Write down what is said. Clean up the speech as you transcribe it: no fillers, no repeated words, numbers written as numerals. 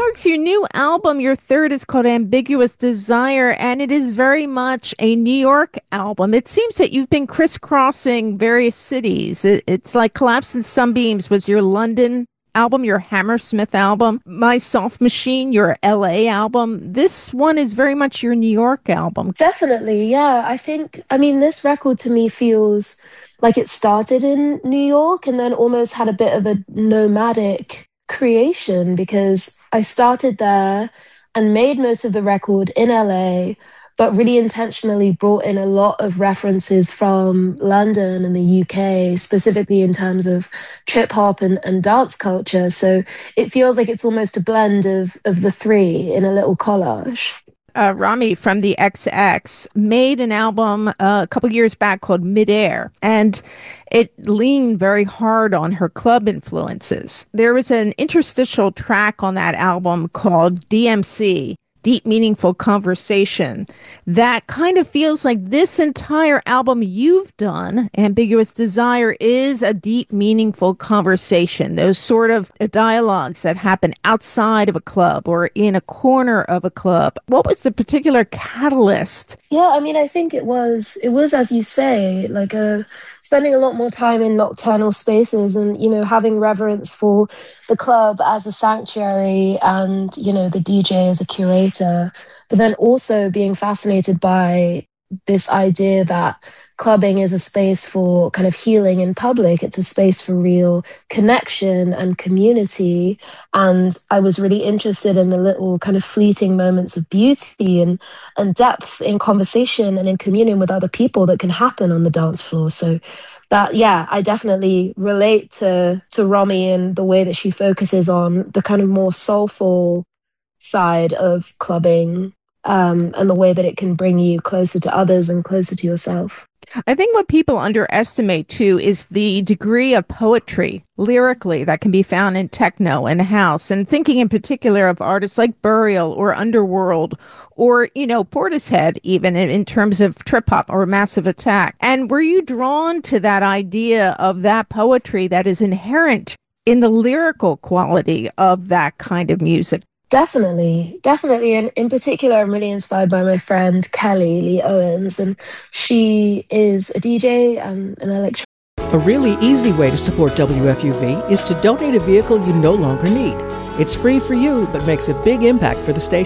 Alex, your new album, your third, is called Ambiguous Desire, and it is very much a New York album. It seems that you've been crisscrossing various cities. It's like Collapse and Sunbeams was your London album, your Hammersmith album, My Soft Machine, your LA album. This one is very much your New York album. Definitely, yeah. I mean, this record to me feels like it started in New York and then almost had a bit of a nomadic creation because I started there and made most of the record in LA, but really intentionally brought in a lot of references from London and the UK, specifically in terms of trip hop and dance culture. So it feels like it's almost a blend of the three in a little collage. Rami from the XX made an album a couple years back called Midair, and it leaned very hard on her club influences. There was an interstitial track on that album called DMC, Deep Meaningful Conversation, that kind of feels like this entire album you've done, Ambiguous Desire, is a deep, meaningful conversation. Those sort of dialogues that happen outside of a club or in a corner of a club. What was the particular catalyst? Yeah, I mean, I think it was as you say, like spending a lot more time in nocturnal spaces and, having reverence for the club as a sanctuary and, the DJ as a curator, but then also being fascinated by this idea that clubbing is a space for kind of healing in public. It's a space for real connection and community. And I was really interested in the little kind of fleeting moments of beauty and depth in conversation and in communion with other people that can happen on the dance floor. So that, yeah, I definitely relate to Romy and the way that she focuses on the kind of more soulful side of clubbing, and the way that it can bring you closer to others and closer to yourself. I think what people underestimate too is the degree of poetry lyrically that can be found in techno and house. And thinking in particular of artists like Burial or Underworld or, Portishead, even in terms of trip hop or Massive Attack. And were you drawn to that idea of that poetry that is inherent in the lyrical quality of that kind of music? Definitely, definitely. And in particular, I'm really inspired by my friend Kelly Lee Owens, and she is a DJ and an electrician. A really easy way to support WFUV is to donate a vehicle you no longer need. It's free for you, but makes a big impact for the station.